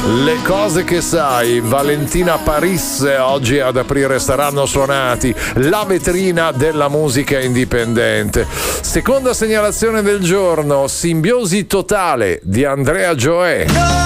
Le cose che sai, Valentina Paris oggi ad aprire saranno suonati, la vetrina della musica indipendente. Seconda segnalazione del giorno, Simbiosi totale di Andrea Gioè.